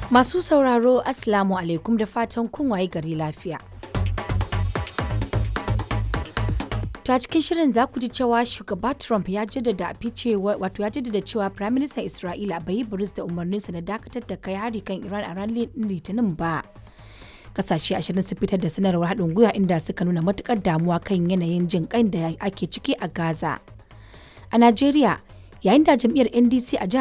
Masu sauraro Assalamu alaikum da fatan kun waye gari lafiya. To a cikin shirin za ku ji cewa shugaba Trump ya jaddada cewa Prime Minister Isra'ila bai yi buris da umarninsa na dakatar da kai hari kan Iran a ranar Litinin ba. Kasashe 20 sun fitar da sanarwar haɗin gwiwa inda suka nuna matukar damuwa kan yanayin jin ƙai da ake ciki a Gaza. A Najeriya, yayin da jam'iyyar NDC a jihar